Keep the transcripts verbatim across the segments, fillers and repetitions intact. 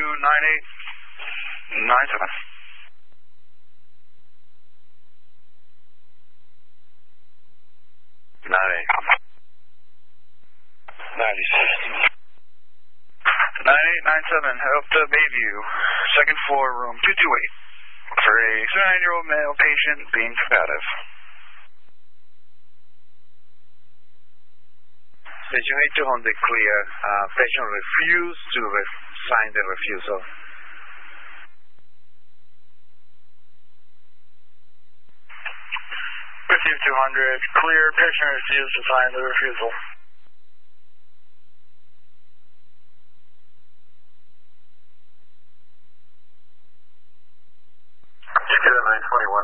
nine eight nine seven. nine eight. ninety-six. nine eight nine seven, head up to Bayview, second floor, room two two eight, for a seventy-nine-year-old male patient being combative. Station eight two hundred clear. Uh, patient refused to re sign the refusal. fifteen two hundred, clear. Patient refused to sign the refusal. Secure nine twenty-one.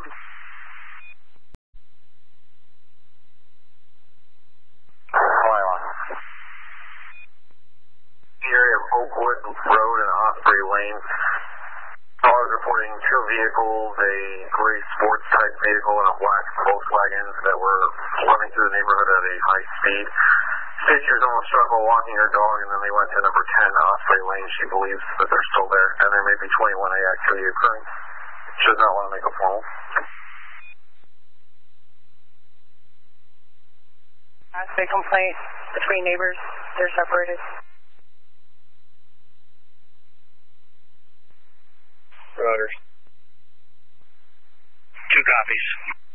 Area of Oakwood Road and Osprey Lane. Callers reporting two vehicles, a gray sports type vehicle and a black Volkswagen that were running through the neighborhood at a high speed. Stacy's almost struggled walking her dog, and then they went to number ten Osprey Lane. She believes that they're still there, and there may be twenty-one A activity occurring. She does not want to make a formal. That's a complaint between neighbors. They're separated. Roger. Two copies.